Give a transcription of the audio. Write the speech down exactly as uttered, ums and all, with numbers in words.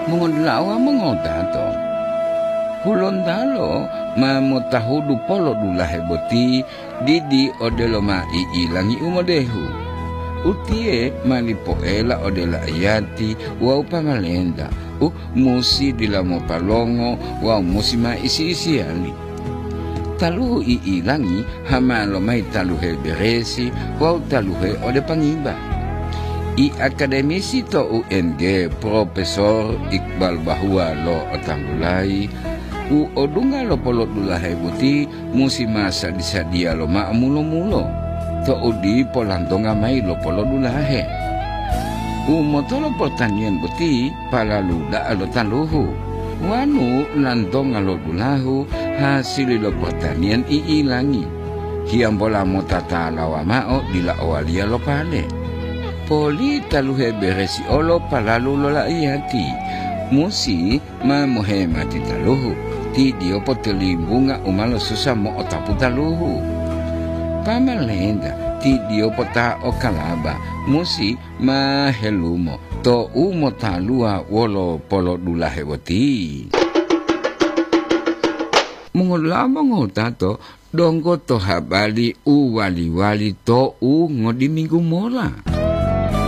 Mongondlawa mongotato. Kulondalo mamutahudu polo dulahe boti didi odelo ma iilangi umodehu. Utie malipoela odela ayati wau pamalenda. U musi dilamo palongo wau musi ma isi-isi ali. Taluhu iilangi hamalo mai taluhe beresi wau taluhe ode pangiba. I akademisi to U N G Profesor Iqbal Bahwa lo otanggulai u odunga lo polo dulahe buti musi masa disadia lo ma mulo-mulo to udi polantonga mai lo polo dulahe u motolo pertanian buti palaluda alo taluhu wanu lantonga lo dulahu hasil lo pertanian iilangi hiambola motata lawa mao dila awalia lo pale poli taluhe beresi olo palalu lola iati musi ma mohemati taluhu ti diopo telimbunga umalo susah mo otapu taluhu pamalenda ti diopo ta okalaba musi ma helumo to umo talua wolo polo dulahe woti mongolama ngotato donggo to habali u wali-wali to u ngodi minggu mola.